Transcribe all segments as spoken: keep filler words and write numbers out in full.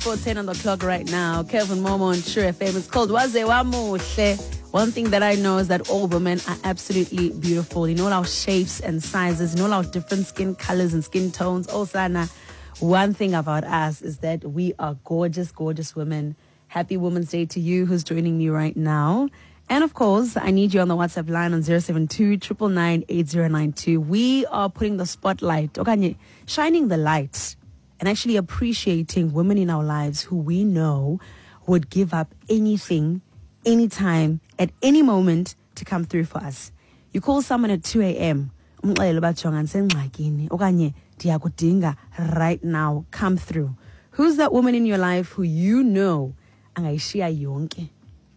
before ten on the clock right now. Kelvin Momo on True F M. It's called Waze Wamuhle. One thing that I know is that all women are absolutely beautiful in all our shapes and sizes, in all our different skin colors and skin tones. Oh, Sana, one thing about us is that we are gorgeous, gorgeous women. Happy Women's Day to you who's joining me right now. And of course, I need you on the WhatsApp line on zero seven two, nine nine nine, eight zero nine two. We are putting the spotlight, okanye, shining the light and actually appreciating women in our lives who we know would give up anything, anytime, at any moment to come through for us. You call someone at two a.m. right now, come through. Who's that woman in your life who you know angayishiya yonke?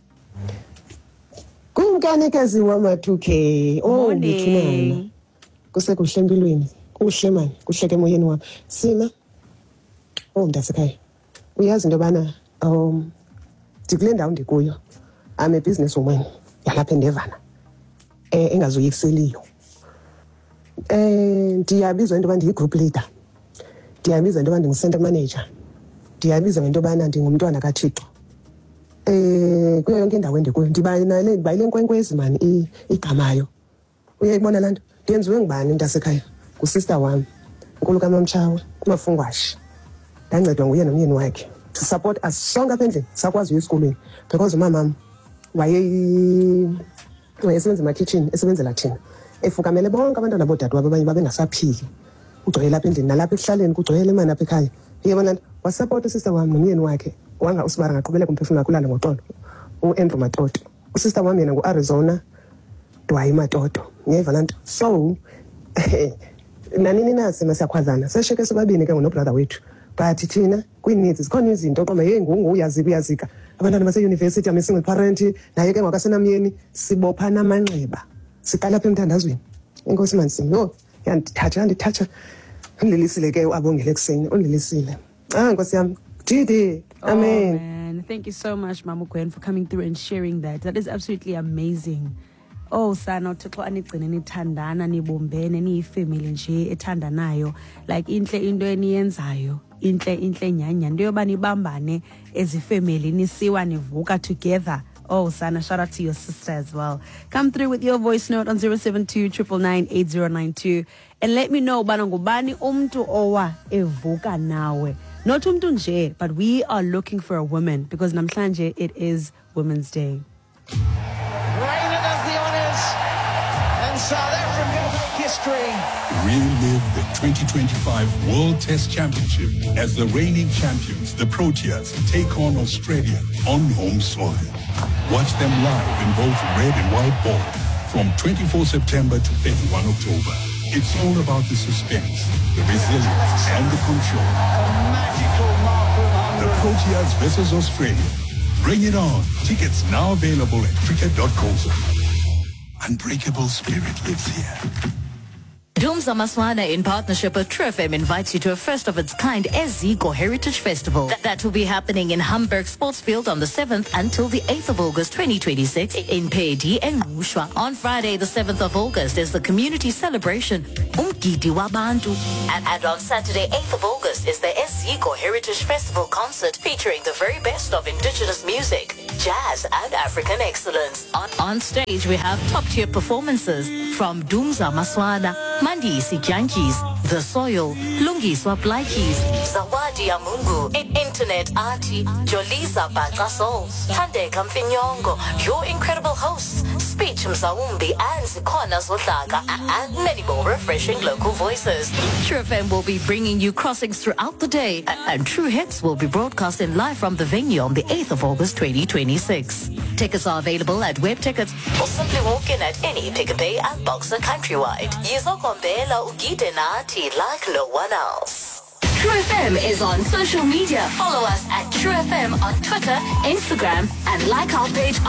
Kumkanikazi wama two K. Oh, Morning. Kusekuhle empilweni. Kuhle man, kuhleke emoyeni wami. Sima. Oh, mntasekhaya. Uyazi into yobana um ndikule ndawo ndikuyo. I'm a business woman. Yalapha eNdevana. Eh engazoyikiseliyo. Eh ndiyabizwa into yobana ndiyi-group leader. Ndiyabizwa into yobana ndingu-center manager. Ndiyabizwa ngento yobana ndingumntwana kaThixo. Eh kuyo yonke indawo endikuyo ndibayile ndibayile nkwenkwezi mani igamayo. Uyayibona lanto? Ndiyenziwe ngubani mntasekhaya? Ngusister wami. Nkulu kaMamtshawe, kuMafungwashi. Ndancedwa nguye nomyeni wakhe to support us sonke apha endlini sakwazi uya esikolweni because umamam waye wayesebenza emakitchen esebenzela thina efukamele bonke abantwana bodade wabo abanye babengasaphili ugcwele lapha endlini nalapha ekuhlaleni kugcwele imali apha ekhaya. Uyabona wasupport usister wami nomyeni wakhe wanga uSibara ngaqhubeleka umphefumulo kulala ngoxolo uAndrew Matoto. Usister wami yena nguArizona Dwayi Matoto. Ngiyeva lanto. So nanini nasi masiyakhwazana sesheke sobabini ke ngobrother wethu. But thina kwi-needs zikhona izinto qoma hey ngungu uyazika uyazika abantwana base-university I'm a single parent naye ke ngakasenamyeni sibopha namanxeba siqala apha emthandazweni. Inkosi Mansini yo yandithatha yandithatha undilisile ke abongele kuseni undilisile. Ah Nkosi yami Didi. Amen. Oh, man. Thank you so much, Mama Gwen, for coming through and sharing that. That is absolutely amazing. Oh, sana uThixo anigcine nithandana nibumbene niyifamily nje ethandanayo like inhle into eniyenzayo inhle inhle nyanya into yoba nibambane as a family nisiwa nivuka together. Oh, sana, shout out to your sister as well. Come through with your voice note on zero seven two, nine nine nine, eight zero nine two and let me know bana ngubani umntu owa evuka nawe. Not umntu nje, but we are looking for a woman because namhlanje it is Women's Day. Reina does the honours, and South Africa make history. Relive the twenty twenty-five World Test Championship as the reigning champions, the Proteas, take on Australia on home soil. Watch them live in both red and white ball from twenty-fourth September to thirty-first October. It's all about the suspense, the resilience, and the control. A magical mark of one hundred. The Proteas versus Australia. Bring it on. Tickets now available at cricket dot co. Unbreakable spirit lives here. Dumza Maswana, in partnership with True F M, invites you to a first of its kind Eziko Heritage Festival. Th- that will be happening in Hamburg Sportsfield on the seventh until the eighth of August twenty twenty-six in Pedi and Mushwa. On Friday, the seventh of August, is the community celebration, Umgidi Wabantu. And, and on Saturday, eighth of August, is the Eziko Heritage Festival concert featuring the very best of indigenous music, jazz, and African excellence. On, on stage, we have top-tier performances from Dumza Maswana, Mandisi Jankies, The Soil, Lungiswa Blaikis, Zawadi ya Mungu, I- Internet Arty, Joliza Bakaso, Tande Kamfinyongo, your incredible hosts, Speech Mzaumbi and Zikona Zodaka, and many more refreshing local voices. True F M will be bringing you crossings throughout the day, a- and True Hits will be broadcasting live from the venue on the eighth of August twenty twenty-six. Tickets are available at Web Tickets or simply walk in at any Pick n Pay and Boxer countrywide. Yizokombela ugide nathi like no one else. True F M is on social media. Follow us at True F M on Twitter, Instagram, and like our page